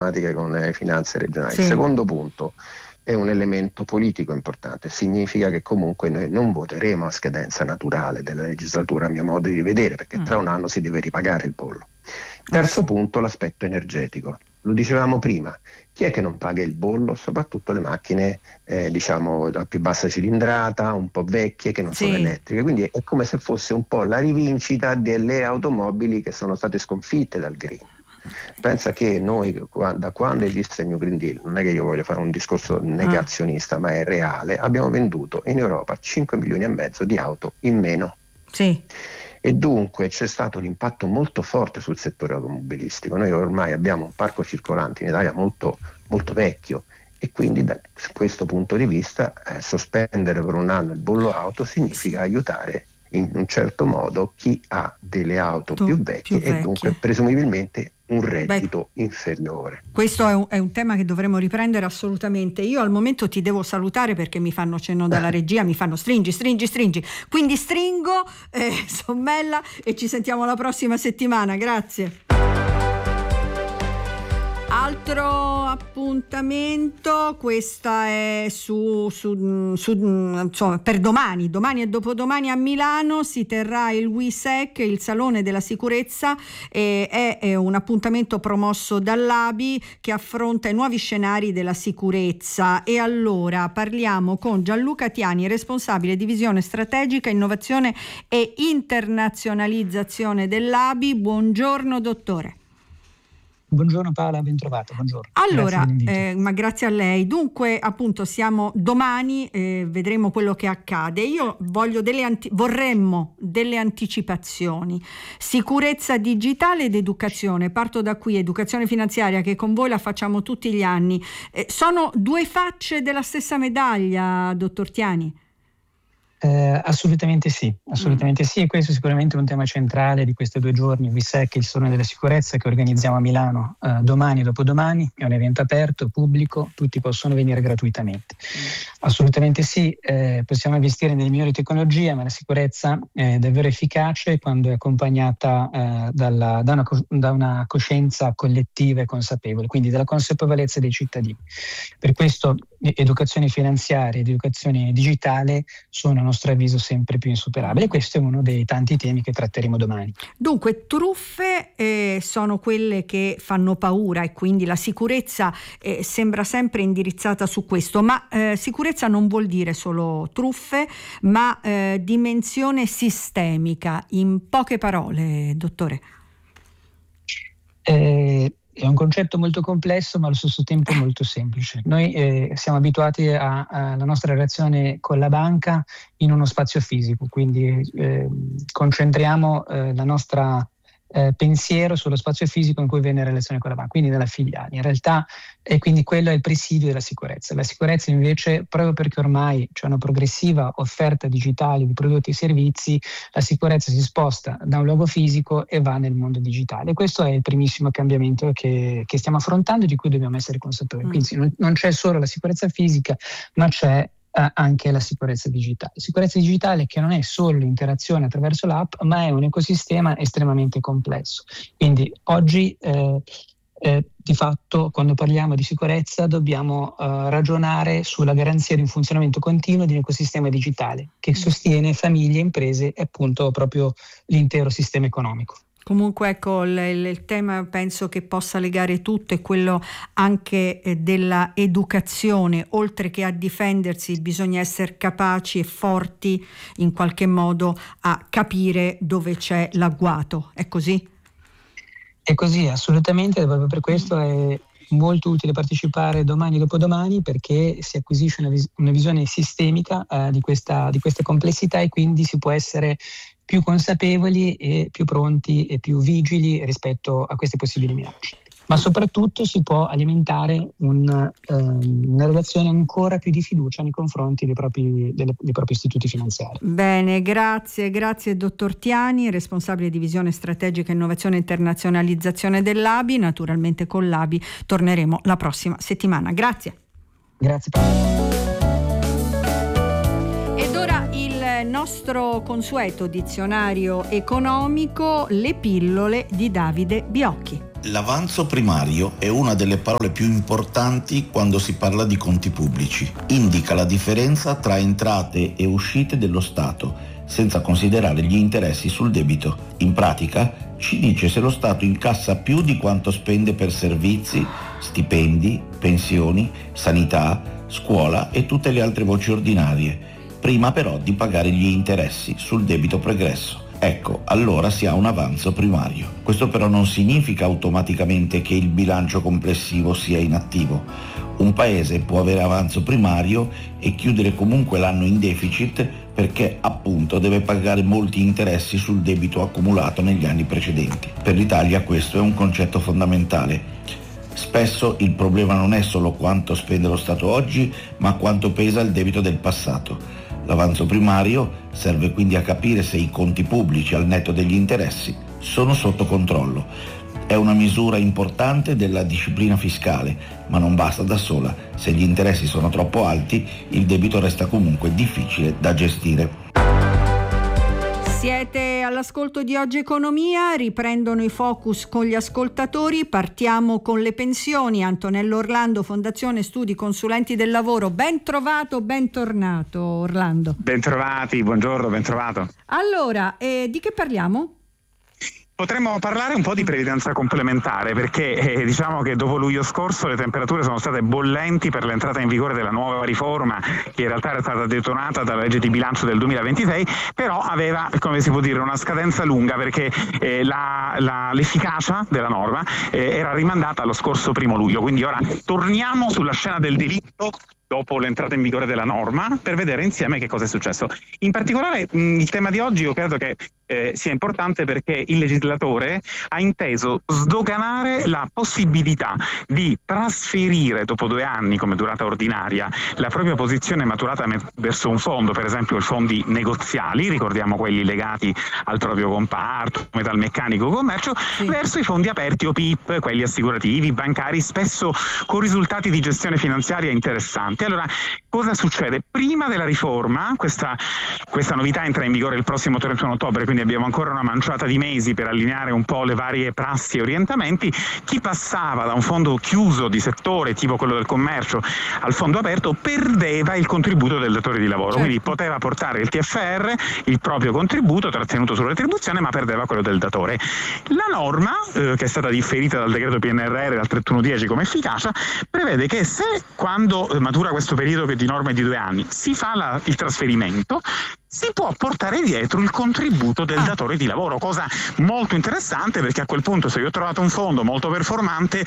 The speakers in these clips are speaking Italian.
con le finanze regionali. Sì. Il secondo punto è un elemento politico importante, significa che comunque noi non voteremo a scadenza naturale della legislatura, a mio modo di vedere, perché tra un anno si deve ripagare il bollo. Terzo punto, l'aspetto energetico. Lo dicevamo prima, chi è che non paga il bollo? Soprattutto le macchine a più bassa cilindrata, un po' vecchie, che non sono elettriche, quindi è come se fosse un po' la rivincita delle automobili che sono state sconfitte dal green. Pensa che noi, da quando esiste il New Green Deal, non è che io voglio fare un discorso negazionista, ma è reale, abbiamo venduto in Europa 5 milioni e mezzo di auto in meno. Sì. E dunque c'è stato un impatto molto forte sul settore automobilistico. Noi ormai abbiamo un parco circolante in Italia molto, molto vecchio, e quindi da questo punto di vista sospendere per un anno il bollo auto significa aiutare in un certo modo chi ha delle auto più vecchie e dunque presumibilmente un reddito inferiore. Questo è un tema che dovremmo riprendere assolutamente. Io al momento ti devo salutare perché mi fanno cenno dalla regia, mi fanno stringi, quindi stringo, Sommella, e ci sentiamo la prossima settimana. Grazie. Altro appuntamento, questa è insomma, per domani e dopodomani a Milano si terrà il WISEC, il Salone della Sicurezza, è un appuntamento promosso dall'ABI che affronta i nuovi scenari della sicurezza. E allora parliamo con Gianluca Tiani, responsabile divisione strategica, innovazione e internazionalizzazione dell'ABI. Buongiorno dottore. Buongiorno Paola, ben trovata, buongiorno. Allora, ma grazie a lei. Dunque, appunto, siamo domani, vedremo quello che accade. Io vorremmo delle anticipazioni. Sicurezza digitale ed educazione. Parto da qui, educazione finanziaria, che con voi la facciamo tutti gli anni. Sono due facce della stessa medaglia, dottor Tiani? Assolutamente sì, e questo è sicuramente un tema centrale di questi 2 giorni. WISEC, il Salone della Sicurezza, che organizziamo a Milano domani e dopodomani, è un evento aperto, pubblico, tutti possono venire gratuitamente. Assolutamente sì, possiamo investire nelle migliori tecnologie, ma la sicurezza è davvero efficace quando è accompagnata da una coscienza collettiva e consapevole, quindi dalla consapevolezza dei cittadini. Per questo educazione finanziaria ed educazione digitale sono a nostro avviso sempre più insuperabili, e questo è uno dei tanti temi che tratteremo domani. Dunque, truffe sono quelle che fanno paura, e quindi la sicurezza sembra sempre indirizzata su questo, ma sicurezza non vuol dire solo truffe, ma dimensione sistemica. In poche parole, dottore. È un concetto molto complesso, ma allo stesso tempo molto semplice. Noi siamo abituati alla nostra relazione con la banca in uno spazio fisico, quindi concentriamo la nostra pensiero sullo spazio fisico in cui viene in relazione con la banca, quindi nella filiale. In realtà, quindi quello è il presidio della sicurezza. La sicurezza invece, proprio perché ormai c'è una progressiva offerta digitale di prodotti e servizi, la sicurezza si sposta da un luogo fisico e va nel mondo digitale. Questo è il primissimo cambiamento che stiamo affrontando e di cui dobbiamo essere consapevoli. Quindi non c'è solo la sicurezza fisica, ma c'è anche la sicurezza digitale. Sicurezza digitale che non è solo l'interazione attraverso l'app, ma è un ecosistema estremamente complesso. Quindi oggi di fatto, quando parliamo di sicurezza, dobbiamo ragionare sulla garanzia di un funzionamento continuo di un ecosistema digitale che sostiene famiglie, imprese e appunto proprio l'intero sistema economico. Comunque ecco, il tema penso che possa legare tutto è quello anche della educazione. Oltre che a difendersi bisogna essere capaci e forti in qualche modo a capire dove c'è l'agguato, è così? È così, assolutamente, proprio per questo è molto utile partecipare domani e dopodomani, perché si acquisisce una visione sistemica di questa complessità, e quindi si può essere più consapevoli e più pronti e più vigili rispetto a queste possibili minacce. Ma soprattutto si può alimentare una relazione ancora più di fiducia nei confronti dei propri istituti finanziari. Bene, grazie dottor Tiani, responsabile divisione strategica innovazione e internazionalizzazione dell'ABI. Naturalmente con l'ABI torneremo la prossima settimana. Grazie. Grazie Paolo. Ed ora il nostro consueto dizionario economico, le pillole di Davide Biocchi. L'avanzo primario è una delle parole più importanti quando si parla di conti pubblici. Indica la differenza tra entrate e uscite dello Stato, senza considerare gli interessi sul debito. In pratica, ci dice se lo Stato incassa più di quanto spende per servizi, stipendi, pensioni, sanità, scuola e tutte le altre voci ordinarie, prima però di pagare gli interessi sul debito pregresso. Ecco, allora si ha un avanzo primario. Questo però non significa automaticamente che il bilancio complessivo sia inattivo. Un paese può avere avanzo primario e chiudere comunque l'anno in deficit perché appunto deve pagare molti interessi sul debito accumulato negli anni precedenti. Per l'Italia questo è un concetto fondamentale. Spesso il problema non è solo quanto spende lo Stato oggi, ma quanto pesa il debito del passato. L'avanzo primario serve quindi a capire se i conti pubblici al netto degli interessi sono sotto controllo. È una misura importante della disciplina fiscale, ma non basta da sola. Se gli interessi sono troppo alti, il debito resta comunque difficile da gestire. Siete all'ascolto di Oggi Economia, riprendono i focus con gli ascoltatori, partiamo con le pensioni. Antonello Orlando, Fondazione Studi Consulenti del Lavoro, ben trovato, bentornato Orlando. Bentrovati, buongiorno, ben trovato. Allora, di che parliamo? Potremmo parlare un po' di previdenza complementare perché diciamo che dopo luglio scorso le temperature sono state bollenti per l'entrata in vigore della nuova riforma che in realtà era stata detonata dalla legge di bilancio del 2026, però aveva, come si può dire, una scadenza lunga perché l'efficacia della norma era rimandata allo scorso 1 luglio, quindi ora torniamo sulla scena del delitto dopo l'entrata in vigore della norma per vedere insieme che cosa è successo. In particolare il tema di oggi io credo che sia importante perché il legislatore ha inteso sdoganare la possibilità di trasferire dopo 2 anni come durata ordinaria la propria posizione maturata verso un fondo, per esempio i fondi negoziali, ricordiamo quelli legati al proprio comparto, metalmeccanico, commercio, sì, verso i fondi aperti o PIP, quelli assicurativi, bancari, spesso con risultati di gestione finanziaria interessanti. Allora, cosa succede? Prima della riforma, questa novità entra in vigore il prossimo 31 ottobre, quindi abbiamo ancora una manciata di mesi per allineare un po' le varie prassi e orientamenti. Chi passava da un fondo chiuso di settore, tipo quello del commercio, al fondo aperto, perdeva il contributo del datore di lavoro, certo, quindi poteva portare il TFR, il proprio contributo trattenuto sulla retribuzione, ma perdeva quello del datore. La norma, che è stata differita dal decreto PNRR dal 31/10 come efficacia, prevede che se quando matura questo periodo di norme di 2 anni si fa il trasferimento, si può portare dietro il contributo del datore di lavoro, cosa molto interessante perché a quel punto se io ho trovato un fondo molto performante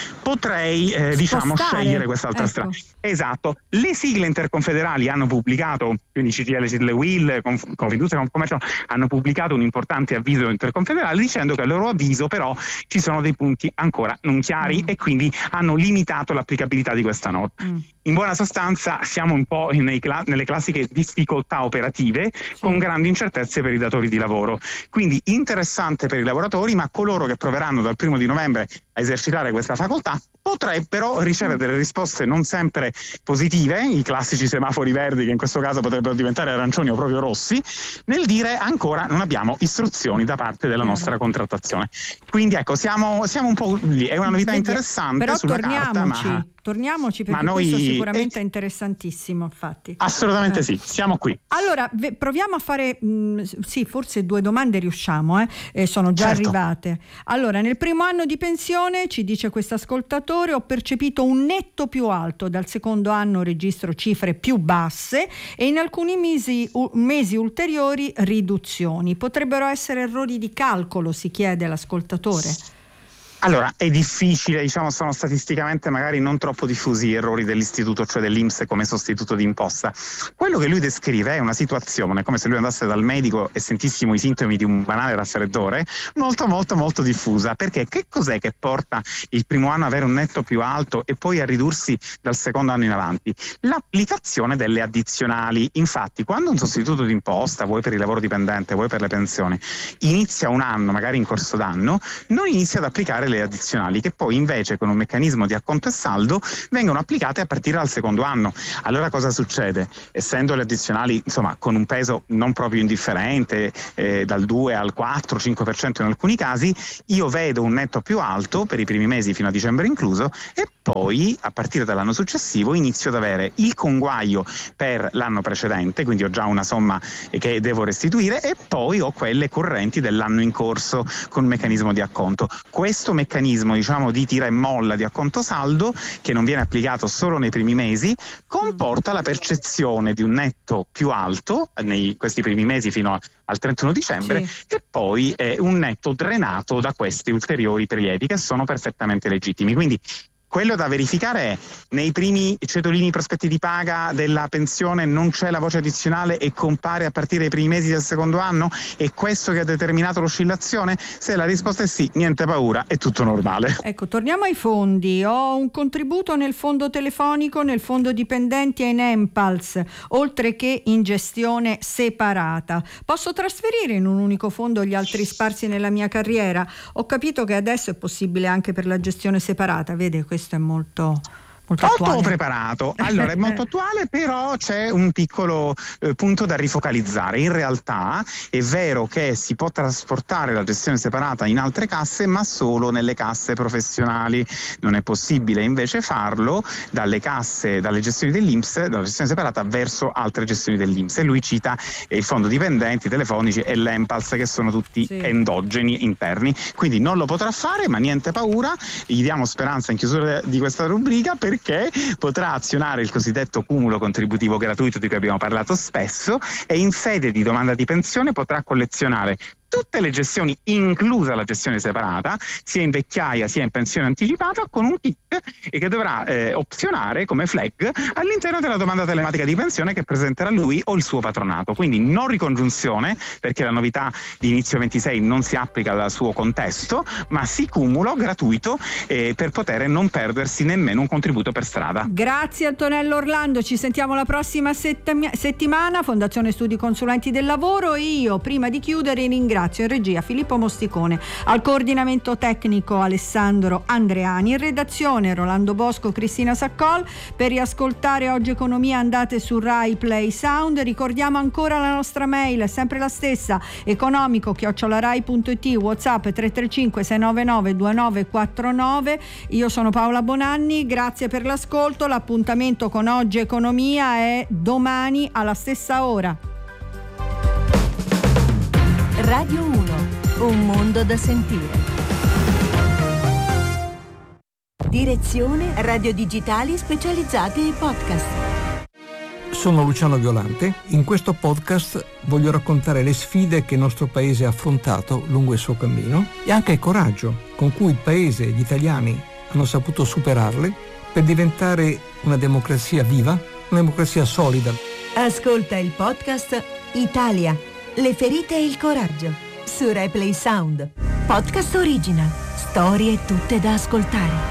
potrei scegliere quest'altra strada. Esatto. Le sigle interconfederali hanno pubblicato, quindi CGIL, CGIL, UIL, Confindustria, Confcommercio hanno pubblicato un importante avviso interconfederale dicendo che a loro avviso però ci sono dei punti ancora non chiari e quindi hanno limitato l'applicabilità di questa norma. In buona sostanza siamo un po' nelle classiche difficoltà operative con grandi incertezze per i datori di lavoro. Quindi interessante per i lavoratori, ma coloro che proveranno dal 1 di novembre a esercitare questa facoltà potrebbero ricevere delle risposte non sempre positive, i classici semafori verdi che in questo caso potrebbero diventare arancioni o proprio rossi, nel dire ancora non abbiamo istruzioni da parte della nostra contrattazione. Quindi ecco, siamo un po' lì, è una novità interessante però sulla carta, torniamoci perché questo sicuramente è interessantissimo, infatti. Assolutamente sì, siamo qui. Allora, proviamo a fare, forse 2 domande riusciamo, sono già arrivate. Allora, nel primo anno di pensione, ci dice questo ascoltatore, ho percepito un netto più alto, dal secondo anno registro cifre più basse e in alcuni mesi ulteriori riduzioni. Potrebbero essere errori di calcolo, si chiede l'ascoltatore. Allora, è difficile, sono statisticamente magari non troppo diffusi gli errori dell'istituto, cioè dell'INPS come sostituto di imposta. Quello che lui descrive è una situazione, come se lui andasse dal medico e sentissimo i sintomi di un banale raffreddore, molto molto molto diffusa. Perché che cos'è che porta il primo anno ad avere un netto più alto e poi a ridursi dal secondo anno in avanti? L'applicazione delle addizionali. Infatti, quando un sostituto di imposta, vuoi per il lavoro dipendente, vuoi per le pensioni, inizia un anno, magari in corso d'anno, non inizia ad applicare le delle addizionali che poi invece con un meccanismo di acconto e saldo vengono applicate a partire dal secondo anno. Allora cosa succede? Essendo le addizionali insomma con un peso non proprio indifferente, dal 2 al 4-5% in alcuni casi, io vedo un netto più alto per i primi mesi fino a dicembre incluso, e poi a partire dall'anno successivo inizio ad avere il conguaglio per l'anno precedente, quindi ho già una somma che devo restituire, e poi ho quelle correnti dell'anno in corso con un meccanismo di acconto. Questo meccanismo, diciamo, di tira e molla di acconto saldo, che non viene applicato solo nei primi mesi, comporta la percezione di un netto più alto nei questi primi mesi fino al 31 dicembre, sì, e poi un netto drenato da questi ulteriori prelievi che sono perfettamente legittimi. Quindi quello da verificare è: nei primi cedolini prospetti di paga della pensione non c'è la voce addizionale e compare a partire dai primi mesi del secondo anno? È questo che ha determinato l'oscillazione? Se la risposta è sì, niente paura, è tutto normale. Ecco, torniamo ai fondi. Ho un contributo nel fondo telefonico, nel fondo dipendenti e in Empals, oltre che in gestione separata. Posso trasferire in un unico fondo gli altri sparsi nella mia carriera? Ho capito che adesso è possibile anche per la gestione separata, vede, questo è molto attuale. Preparato. Allora, è molto attuale, però c'è un piccolo punto da rifocalizzare. In realtà è vero che si può trasportare la gestione separata in altre casse, ma solo nelle casse professionali. Non è possibile invece farlo dalle gestioni dell'INPS, dalla gestione separata verso altre gestioni dell'INPS. E lui cita il fondo dipendenti, telefonici e l'Empals, che sono tutti endogeni, interni. Quindi non lo potrà fare, ma niente paura, gli diamo speranza in chiusura di questa rubrica, perché potrà azionare il cosiddetto cumulo contributivo gratuito di cui abbiamo parlato spesso, e in sede di domanda di pensione potrà collezionare tutte le gestioni, inclusa la gestione separata, sia in vecchiaia sia in pensione anticipata, con un kit che dovrà opzionare come flag all'interno della domanda telematica di pensione che presenterà lui o il suo patronato. Quindi non ricongiunzione, perché la novità di inizio 26 non si applica al suo contesto, ma sì cumulo gratuito per poter non perdersi nemmeno un contributo per strada. Grazie Antonello Orlando, ci sentiamo la prossima settimana. Fondazione Studi Consulenti del Lavoro. Io, prima di chiudere, ringrazio in regia Filippo Mosticone, al coordinamento tecnico Alessandro Andreani, in redazione Rolando Bosco, Cristina Saccol. Per riascoltare Oggi Economia andate su Rai Play Sound. Ricordiamo ancora la nostra mail, è sempre la stessa, economico@rai.it, WhatsApp 335 699 2949. Io sono Paola Bonanni, grazie per l'ascolto. L'appuntamento con Oggi Economia è domani alla stessa ora. Radio 1, un mondo da sentire. Direzione Radio Digitali Specializzate e Podcast. Sono Luciano Violante. In questo podcast voglio raccontare le sfide che il nostro paese ha affrontato lungo il suo cammino e anche il coraggio con cui il paese e gli italiani hanno saputo superarle per diventare una democrazia viva, una democrazia solida. Ascolta il podcast Italia, le ferite e il coraggio su Rai Play Sound. Podcast original, storie tutte da ascoltare.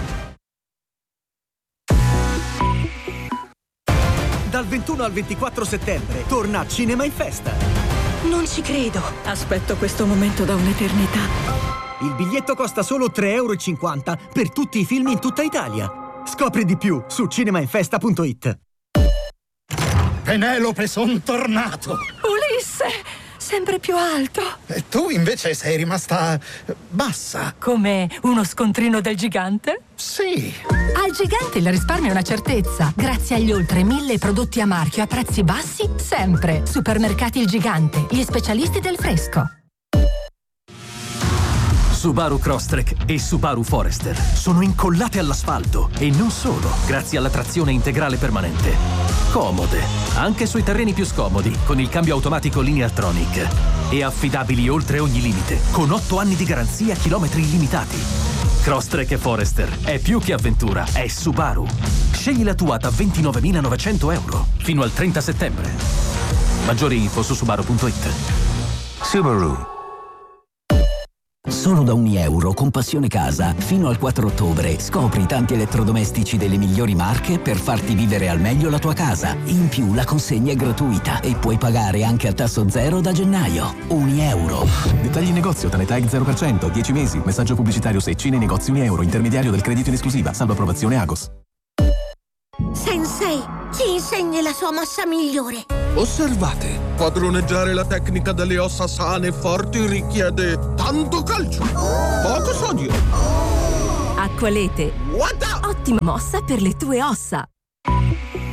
Dal 21 al 24 settembre torna Cinema in Festa. Non ci credo. Aspetto questo momento da un'eternità. Il biglietto costa solo €3,50 per tutti i film in tutta Italia. Scopri di più su cinemainfesta.it. Penelope, son tornato! Ulisse, sempre più alto. E tu invece sei rimasta bassa. Come uno scontrino del gigante? Sì. Al gigante il risparmio è una certezza. Grazie agli oltre 1000 prodotti a marchio a prezzi bassi, sempre. Supermercati Il Gigante, gli specialisti del fresco. Subaru Crosstrek e Subaru Forester sono incollate all'asfalto e non solo, grazie alla trazione integrale permanente. Comode, anche sui terreni più scomodi, con il cambio automatico Lineartronic. E affidabili oltre ogni limite, con 8 anni di garanzia, chilometri illimitati. Crosstrek e Forester è più che avventura, è Subaru. Scegli la tua da €29.900 fino al 30 settembre. Maggiori info su subaru.it. Subaru. Solo da €1 con Passione Casa, fino al 4 ottobre, scopri tanti elettrodomestici delle migliori marche per farti vivere al meglio la tua casa. In più la consegna è gratuita e puoi pagare anche a tasso zero da gennaio. €1. Dettagli in negozio, Tanetag 0%, 10 mesi. Messaggio pubblicitario se Cine negozi €1, intermediario del credito in esclusiva, salvo approvazione Agos. Sensei, ci insegni la sua mossa migliore. Osservate, padroneggiare la tecnica delle ossa sane e forti richiede tanto calcio, poco sodio. Acqualete. Ottima mossa per le tue ossa.